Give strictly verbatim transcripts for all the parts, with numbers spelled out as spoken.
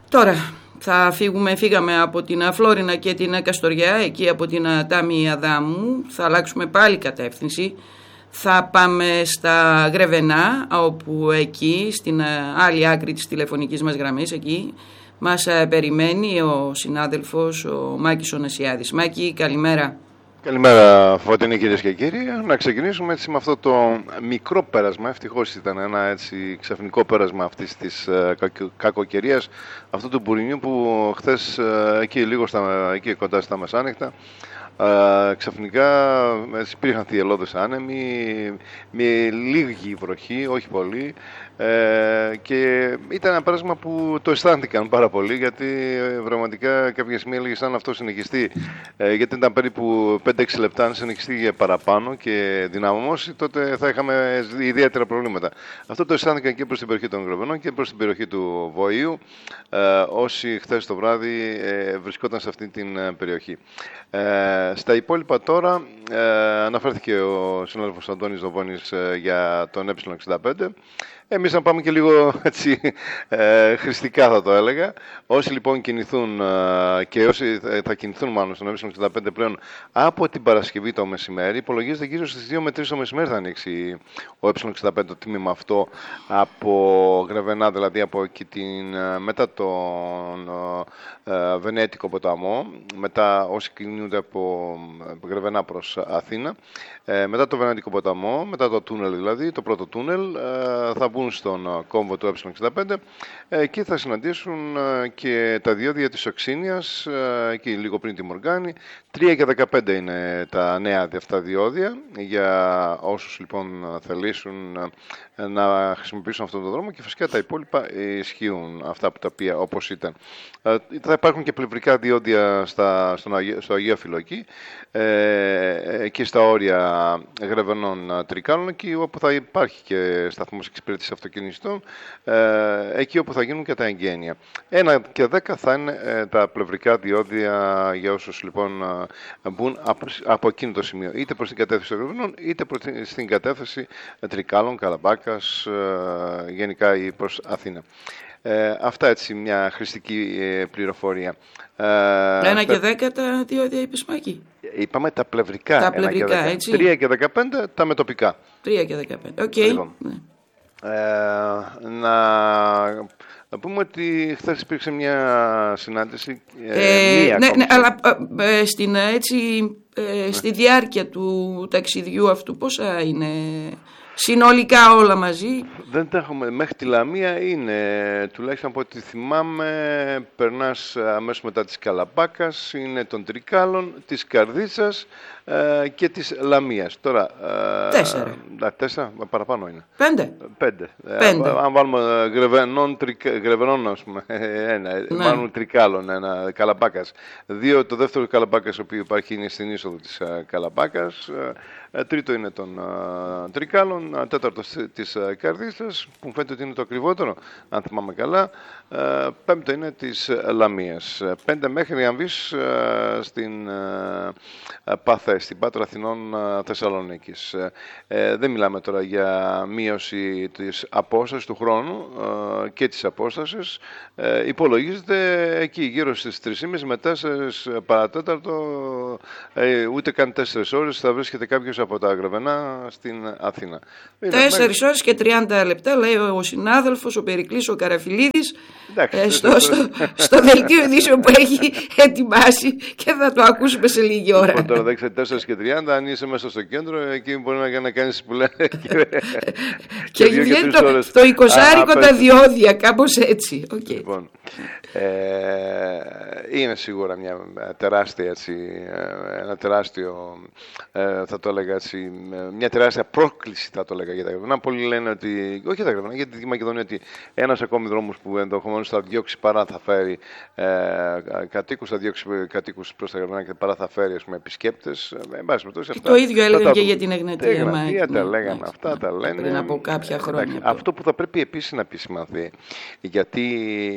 Τώρα θα φύγουμε, φύγαμε από την Φλόρινα και την Καστοριά, εκεί από την Τάμη Αδάμου, θα αλλάξουμε πάλι κατεύθυνση. Θα πάμε στα Γρεβενά, όπου εκεί, στην άλλη άκρη της τηλεφωνικής μας γραμμής, εκεί μας περιμένει ο συνάδελφος, ο Μάκης ο Νεσιάδης. Μάκη, καλημέρα. Καλημέρα Φωτεινή, κυρίες και κύριοι. Να ξεκινήσουμε έτσι με αυτό το μικρό πέρασμα. Ευτυχώς ήταν ένα έτσι ξαφνικό πέρασμα αυτής της uh, κακοκαιρίας, αυτού του μπουρινιού που χθες uh, εκεί λίγο στα, εκεί κοντά στα μεσάνυχτα Uh, ξαφνικά έτσι, υπήρχαν θυελλώδες άνεμοι με λίγη βροχή, όχι πολύ, uh, και ήταν ένα πέρασμα που το αισθάνθηκαν πάρα πολύ, γιατί uh, πραγματικά κάποια στιγμή έλεγε σαν αυτό συνεχιστεί, uh, γιατί ήταν περίπου πέντε έξι λεπτά. Αν συνεχιστεί για παραπάνω και δυναμώσει, τότε θα είχαμε ιδιαίτερα προβλήματα. Αυτό το αισθάνθηκαν και προς την περιοχή των Γρεβενών και προς την περιοχή του Βοηίου, uh, όσοι χθες το βράδυ uh, βρισκόταν σε αυτή την uh, περιοχή. Uh, Στα υπόλοιπα τώρα, ε, αναφέρθηκε ο συνάδελφος Αντώνης Δοβόνης ε, για τον ε εξήντα πέντε. Εμείς να πάμε και λίγο έτσι, ε, χρηστικά θα το έλεγα. Όσοι λοιπόν κινηθούν ε, και όσοι θα κινηθούν μάλλον στον ε εξήντα πέντε πλέον από την Παρασκευή το μεσημέρι, υπολογίζεται γύρω στις δύο με τρεις το μεσημέρι θα ανοίξει ο ε εξήντα πέντε, το τμήμα αυτό από Γρεβενά, δηλαδή από εκεί την, μετά τον ε, Βενέτικο ποταμό, μετά όσοι κινούνται από Γρεβενά προς Αθήνα, ε, μετά το Βενέτικο ποταμό, μετά το τούνελ δηλαδή, το πρώτο τούνελ, ε, θα μπουν στον κόμβο του ε εξήντα πέντε. Εκεί θα συναντήσουν και τα διόδια της Οξίνιας, εκεί λίγο πριν τη Μοργάνη. τρία και δεκαπέντε είναι τα νέα αυτά διόδια, για όσους λοιπόν θελήσουν να χρησιμοποιήσουν αυτόν τον δρόμο, και φυσικά τα υπόλοιπα ισχύουν αυτά που τα οποία όπως ήταν. Θα υπάρχουν και πλευρικά διόδια στα, στον Αγία, στο Αγία Φιλοκή ε, και στα όρια Γρεβενών Τρικάλων, εκεί όπου θα υπάρχει και σταθμός εξυπηρέτησης αυτοκινηστών, ε, εκεί όπου θα γίνουν και τα εγγένεια. ένα και δέκα θα είναι ε, τα πλευρικά διόδια για όσους λοιπόν μπουν από, από εκείνο το σημείο, είτε προς την κατεύθυνση των Γρεβενών, είτε προς την κατεύθυνση Τρικάλων, Καλαμπάκας, ε, γενικά ή προς Αθήνα. Ε, αυτά έτσι μια χρηστική ε, πληροφορία. Ένα και δέκα τα διόδια είπες, Μάκη. Είπαμε τα πλευρικά. Τα πλευρικά, έτσι. τρία και δεκαπέντε τα μετοπικά. τρία και δεκαπέντε, οκ. Okay. Λοιπόν, ναι. ε, να... Να πούμε ότι χθες υπήρξε μια συνάντηση. Ε, ε, μία ναι, ναι, αλλά ε, στην, έτσι, ε, στη διάρκεια του ταξιδιού αυτού πόσα είναι συνολικά όλα μαζί? Δεν τα έχουμε. Μέχρι τη Λαμία είναι, τουλάχιστον από ό,τι θυμάμαι, περνάς αμέσως μετά της Καλαμπάκας, είναι των Τρικάλων, της Καρδίτσας ε, και της Λαμίας. Τώρα, ε, τέσσερα. Α, τέσσερα, παραπάνω είναι. Πέντε. Πέντε. Πέντε. Ε, αν βάλουμε Γρεβενών, τρικα, Γρεβενών ας πούμε, ένα, ναι. Μάλλον Τρικάλων, ένα, Καλαμπάκας. Δύο, το δεύτερο Καλαμπάκας, ο οποίο υπάρχει, είναι στην είσοδο της uh, Καλαμπάκας. Uh, τρίτο είναι των uh, Τρικάλων. Uh, τέταρτο της uh, Καρδίτσας, που φαίνεται ότι είναι το ακριβότερο, αν θυμάμαι καλά. Uh, πέμπτο είναι της uh, Λαμίας. Uh, πέντε μέχρι να μπεις uh, στην uh, Παθέ, στην Πάτρα Αθηνών uh, Θεσσαλονίκης. Uh, uh, δεν μιλάμε τώρα για μείωση της απόστασης του χρόνου uh, και της απόστασης. Uh, υπολογίζεται εκεί γύρω στις τρεις και μισή με τέσσερις παρατέταρτο, uh, ούτε καν τέσσερις ώρες θα βρίσκεται κάποιος από τα Γρεβενά στην Αθήνα. Τέσσερις ώρες και τριάντα λεπτά, λέει ο συνάδελφος, ο Περικλής, ο Καραφιλίδης, ε, στο, στο, στο δελτίο ειδήσεων που έχει ετοιμάσει, και θα το ακούσουμε σε λίγη ώρα. Λοιπόν, τώρα δέξτε τέσσερα και τριάντα, αν είσαι μέσα στο κέντρο, εκεί μπορεί να, να κάνεις που λένε. Και, και βγαίνει το, το εικοσάρικο τα διόδια, κάπως έτσι. Okay. Λοιπόν, ε, είναι σίγουρα μια τεράστια, έτσι, ένα τεράστιο, ε, θα το έλεγα έτσι, μια τεράστια πρόκληση, θα το έλεγα για τα Γρεβενά. Πολλοί λένε ότι, όχι για τα Γρεβενά, για τη Μακεδονία, ότι ένας ακόμη δρόμος που ενδεχομένως θα διώξει παρά θα φέρει ε, κατοίκους, θα διώξει κατοίκους προς τα Γρεβενά και παρά θα φέρει, ας πούμε, επισκέπτες. Ε, αυτά, το ίδιο έλεγαν τα, και για την Εγνατία. Εγνατία τα λέγανε αυτά, τα λένε. Πριν από κάποια χρόνια. Εντάξει, αυτό που θα πρέπει επίσης να επισημανθεί, γιατί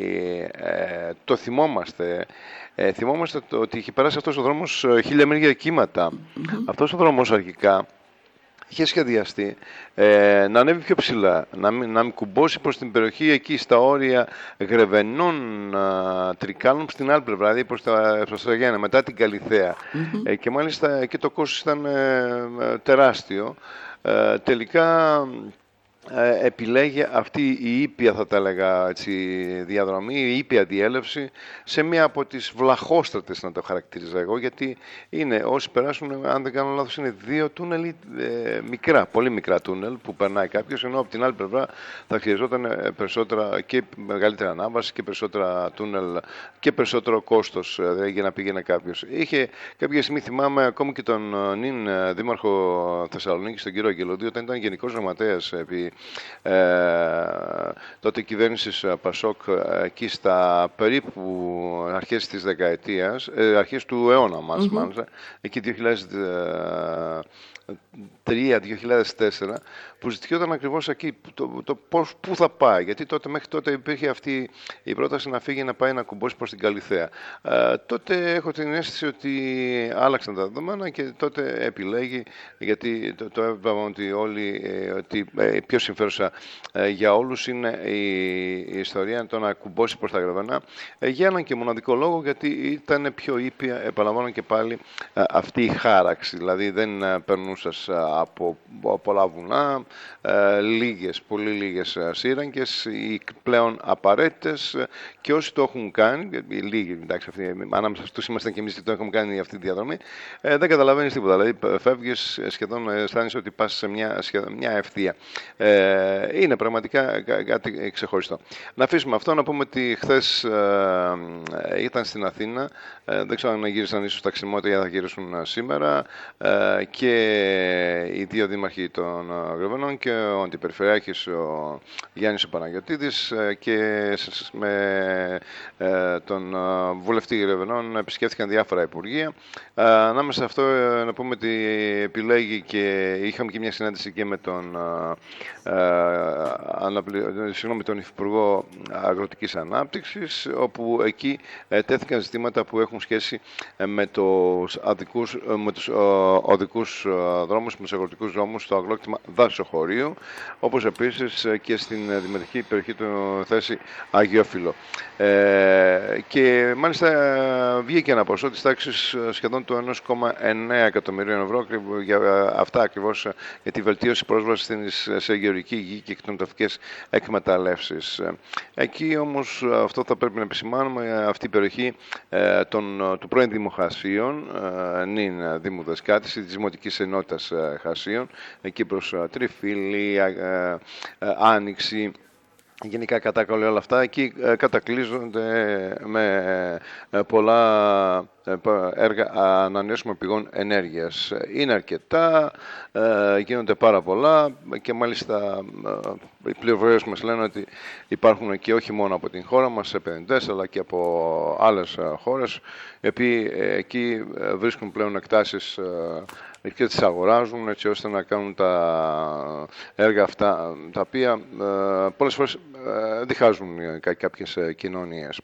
ε, το θυμόμαστε, ε, θυμόμαστε ότι είχε περάσει αυτός ο δρόμος χίλια μίλια κύματα. Mm-hmm. Αυτός ο δρόμος αρχικά είχε σχεδιαστεί ε, να ανέβει πιο ψηλά, να μην, να μην κουμπώσει προς την περιοχή εκεί στα όρια Γρεβενών, α, Τρικάλων, στην άλλη πλευρά, δηλαδή προς τα, προς τα Γιάννενα, μετά την Καλιθέα. Mm-hmm. Ε, και μάλιστα εκεί το κόστος ήταν ε, τεράστιο. Ε, τελικά ε, επιλέγει αυτή η ήπια, θα τα έλεγα έτσι, διαδρομή, η ήπια διέλευση σε μία από τις βλαχόστρατες, να το χαρακτηρίζω εγώ, γιατί είναι, όσοι περάσουν, αν δεν κάνω λάθος, είναι δύο τούνελ ε, μικρά, πολύ μικρά τούνελ που περνάει κάποιος, ενώ από την άλλη πλευρά θα χρειαζόταν περισσότερα και μεγαλύτερη ανάβαση και περισσότερα τούνελ και περισσότερο κόστος δηλαδή, για να πήγαινε κάποιος. Είχε κάποια στιγμή, θυμάμαι ακόμη και τον νυν δήμαρχο Θεσσαλονίκης, τον κύριο Αγγελοδίου, όταν ήταν γενικός γραμματέας επί ε, τότε κυβέρνησης Πασόκ, εκεί στα περίπου αρχές της δεκαετίας, ε, αρχές του αιώνα μας, mm-hmm. μάλιστα, εκεί δύο χιλιάδες τρία δύο χιλιάδες τέσσερα, που ζητιόταν ακριβώς εκεί το, το πώς, πού θα πάει, γιατί τότε, μέχρι τότε υπήρχε αυτή η πρόταση να φύγει να πάει να κουμπώσει προς την Καλιθέα. Ε, τότε έχω την αίσθηση ότι άλλαξαν τα δεδομένα και τότε επιλέγει, γιατί το, το έβαλα ότι όλοι, ε, ότι ε, πιο συμφέρουσα ε, για όλους είναι η, η ιστορία το να κουμπώσει προς τα Γρεβενά, ε, για έναν και μοναδικό λόγο, γιατί ήταν πιο ήπια, επαναλαμβάνω και πάλι, ε, αυτή η χάραξη, δηλαδή δεν ε, περνούσας ε, από, από πολλά βουνά, ε, λίγες, πολύ λίγες ε, σύραγγες, οι πλέον απαραίτητες, ε, και όσοι το έχουν κάνει, οι λίγοι, εντάξει, αυτοί, ανάμεσα στους ήμασταν και εμείς και το έχουμε κάνει αυτή τη διαδρομή, ε, δεν καταλαβαίνεις τίποτα, δηλαδή φεύγεις σχεδόν, αισθάνεσαι ότι πας σε μια, σχεδόν, μια ευθεία. Ε, είναι πραγματικά κάτι ξεχωριστό. Να αφήσουμε αυτό, να πούμε ότι χθες ε, ήταν στην Αθήνα, ε, δεν ξέρω αν γύρισαν ίσως τα ξημότια ή θα γυρίσουν σήμερα, ε, και οι δύο δήμαρχοι των Γρεβενών και ο αντιπεριφερειάρχης ο Γιάννης ο Παναγιωτίδης, ε, και με ε, τον βουλευτή Γρεβενών επισκέφθηκαν διάφορα υπουργεία. Ε, ανάμεσα σε αυτό ε, να πούμε ότι επιλέγει και είχαμε και μια συνάντηση και με τον, ε, ε, συγγνώμη, τον Υφυπουργό Αγροτικής Ανάπτυξης, όπου εκεί ε, τέθηκαν ζητήματα που έχουν σχέση ε, με τους, αδικούς, ε, με τους ε, οδικούς ε, δρόμους, με τους αγροτικούς δρόμους στο αγλόκτημα Δασοχωρίου, όπως επίσης ε, και στην δημοτική περιοχή του θέση Αγιόφυλλο. Ε, και μάλιστα ε, βγήκε ένα ποσό της τάξης σχεδόν του ένα κόμμα εννέα εκατομμυρίων ευρώ για αυτά ακριβώς, για τη βελτίωση πρόσβασης σε γεωργική γη και κτηνοτροφικές εκμεταλλεύσεις. Εκεί όμως αυτό θα πρέπει να επισημάνουμε, αυτή η περιοχή ε, των, του πρώην Δήμου Χασίων, ε, νυν Δήμου Δασκάτης, της Δημοτικής Ενότητας ε, Χασίων, εκεί προς ε, Τριφύλλη, ε, ε, ε, Άνοιξη, γενικά Κατάκαλο, όλα αυτά, εκεί ε, κατακλείζονται με ε, πολλά έργα ανανεώσιμων πηγών ενέργειας. Είναι αρκετά, ε, γίνονται πάρα πολλά και μάλιστα ε, οι πληροφορίες μας λένε ότι υπάρχουν και όχι μόνο από την χώρα μας επενδυτές, αλλά και από άλλες χώρες, οι οποίοι ε, εκεί βρίσκουν πλέον εκτάσεις ε, και τις αγοράζουν έτσι ώστε να κάνουν τα έργα αυτά, τα οποία ε, πολλές φορές ε, διχάζουν κάποιες κοινωνίες.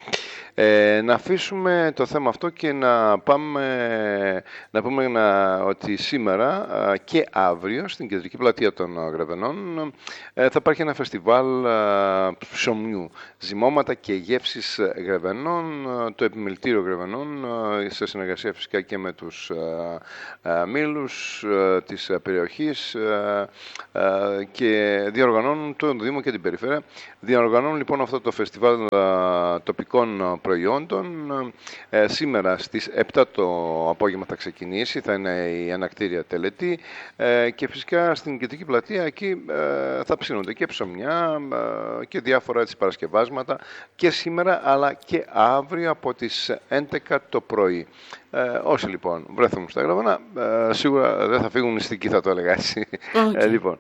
Ε, να αφήσουμε το θέμα αυτό και να πάμε να πούμε να, ότι σήμερα και αύριο στην κεντρική πλατεία των Γρεβενών ε, θα υπάρχει ένα φεστιβάλ ε, ψωμιού, ζυμώματα και γεύσεις Γρεβενών, το επιμελητήριο Γρεβενών, ε, σε συνεργασία φυσικά και με τους ε, ε, μήλους ε, της περιοχής, ε, ε, και διοργανώνουν το Δήμο και την Περιφέρεια. Διοργανώνουν λοιπόν αυτό το φεστιβάλ ε, τοπικών προϊόντων. Ε, σήμερα στις επτά το απόγευμα θα ξεκινήσει, θα είναι η ανακτήρια τελετή, ε, και φυσικά στην κεντρική πλατεία εκεί ε, θα ψήνονται και ψωμιά ε, και διάφορα έτσι παρασκευάσματα και σήμερα αλλά και αύριο από τις έντεκα το πρωί. Ε, όσοι λοιπόν βρεθούν στα Γρεβενά, ε, σίγουρα δεν θα φύγουν νηστικοί, θα το έλεγα έτσι. Okay. Ε, λοιπόν,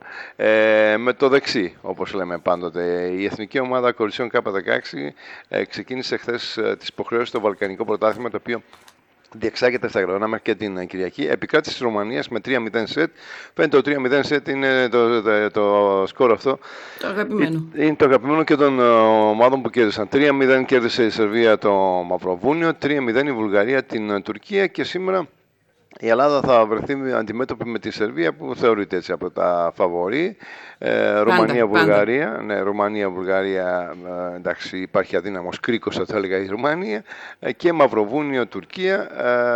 ε, με το δεξί, όπως λέμε πάντοτε, η Εθνική Ομάδα Κοριτσιών Κ δεκαέξι ε, ξεκίνησε χθες ε, τις υποχρεώσεις στο Βαλκανικό Πρωτάθλημα, το οποίο διεξάγεται στα Γρεβενά μέχρι και την Κυριακή. Επικράτηση της Ρουμανίας με τρία μηδέν σετ. Φαίνεται το τρία μηδέν σετ είναι το, το, το σκορ αυτό. Το αγαπημένο. Είναι το αγαπημένο και των ομάδων που κέρδισαν. τρία μηδέν κέρδισε η Σερβία το Μαυροβούνιο, τρία μηδέν η Βουλγαρία την Τουρκία και σήμερα η Ελλάδα θα βρεθεί αντιμέτωπη με τη Σερβία που θεωρείται έτσι από τα φαβορί. Ε, Ρουμανία-Βουλγαρία. Ναι, Ρουμανία-Βουλγαρία, ε, εντάξει, υπάρχει αδύναμος κρίκος, θα το έλεγα η Ρουμανία. Ε, και Μαυροβούνιο-Τουρκία.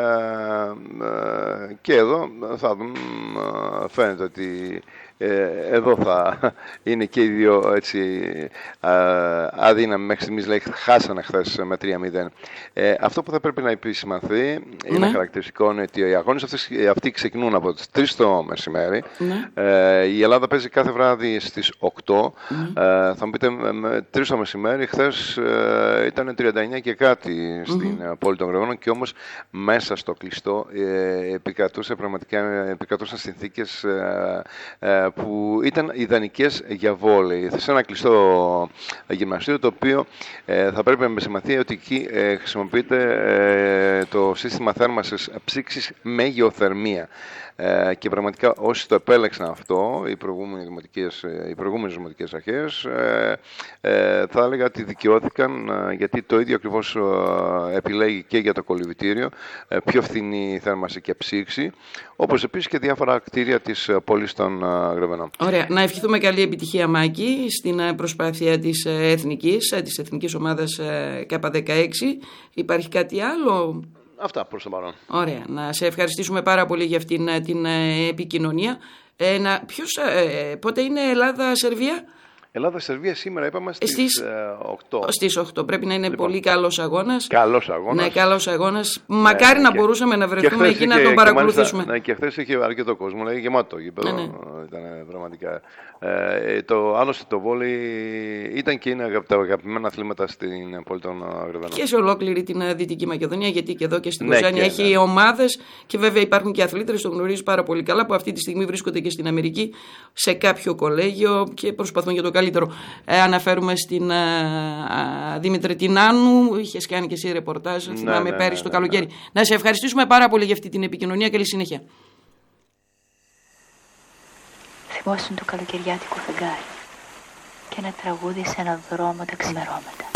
Ε, ε, και εδώ θα δούμε, ε, φαίνεται ότι ε, εδώ θα είναι και οι δύο έτσι, ε, αδύναμοι μέχρι στιγμής. Λέει, χάσανε χθες με τρία μηδέν. Ε, αυτό που θα πρέπει να επισημανθεί, είναι ναι. χαρακτηριστικό, είναι ότι οι αγώνες αυτές, αυτοί ξεκινούν από τις τρεις το μεσημέρι. Ναι. Ε, η Ελλάδα παίζει κάθε βράδυ στις οκτώ. Ναι. Ε, θα μου πείτε, με τρεις το μεσημέρι, χθες ε, ήταν τριάντα εννιά και κάτι στην mm-hmm. πόλη των Γρεβενών, και όμως μέσα στο κλειστό ε, επικρατούσε, πραγματικά επικρατούσαν συνθήκες ε, ε, που ήταν ιδανικές για βόλεϊ. Σε ένα κλειστό γυμναστήριο, το οποίο ε, θα πρέπει να επισημανθεί ότι εκεί ε, χρησιμοποιείται ε, το σύστημα θέρμανσης ψήξης με γεωθερμία. Ε, και πραγματικά όσοι το επέλεξαν αυτό, οι προηγούμενες δημοτικές, οι προηγούμενες δημοτικές αρχές, ε, ε, θα έλεγα ότι δικαιώθηκαν, ε, γιατί το ίδιο ακριβώς ε, επιλέγει και για το κολυβητήριο, ε, πιο φθηνή θέρμανση και ψήξη, όπως επίσης και διάφορα κτίρια της πόλης των ε, Γρεβενών. Ωραία. Να ευχηθούμε καλή επιτυχία, Μάκη, στην προσπάθεια της εθνικής, της εθνικής ομάδας Κ δεκαέξι. Υπάρχει κάτι άλλο? Αυτά προς το παρόν. Ωραία. Να σε ευχαριστήσουμε πάρα πολύ για αυτήν την επικοινωνία. Ε, να, ποιος, ε, πότε είναι Ελλάδα-Σερβία? Ελλάδα-Σερβία σήμερα είπαμε στις, στις οκτώ. Στις οκτώ. Πρέπει να είναι λοιπόν πολύ καλός αγώνας. Καλός αγώνας. Ναι, καλός αγώνας. Μακάρι ναι, να και, μπορούσαμε να βρεθούμε εκεί να τον παρακολουθήσουμε. Ναι, και χθες είχε αρκετό κόσμο. Λέει γεμάτο το γήπεδο. Ναι, ναι. Ήταν πραγματικά. Ε, το άλλωστε το βόλεϊ ήταν και είναι από τα αγαπημένα αθλήματα στην πόλη των Γρεβενών. Και σε ολόκληρη την Δυτική Μακεδονία, γιατί και εδώ και στην Κοζάνη ναι, έχει ναι. ομάδες, και βέβαια υπάρχουν και αθλήτρες, το γνωρίζει πάρα πολύ καλά, που αυτή τη στιγμή βρίσκονται και στην Αμερική σε κάποιο κολέγιο και προσπαθούν για το καλύτερο. Ε, αναφέρουμε στην α, Δήμητρη Τινάνου, είχες κάνει και εσύ ρεπορτάζ, ναι, θυμάμαι ναι, πέρυσι ναι, το ναι, καλοκαίρι. Ναι. Να σε ευχαριστήσουμε πάρα πολύ για αυτή την επικοινωνία. Καλή συνέχεια. Θυμόσουν το καλοκαιριάτικο φεγγάρι και ένα τραγούδι σε ένα δρόμο τα ξημερώματα.